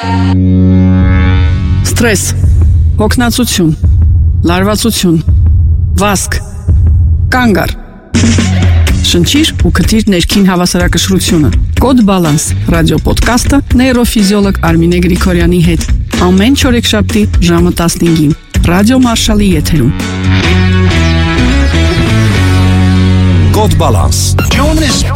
Ստրես, հոգնածություն, լարվածություն, վազք, կանգ առ։ Շնչիր ու քթիր ներքին հավասարակշռությունը։ Կոդ Բալանս ռադիոպոդքասթը նեյրոֆիզիոլոգ Արմինե Գրիգորյանի հետ։ Ամեն չորեքշաբթի ժամը 15-ին։ Ռադիո Մարշալի եթերում։ Code Balance.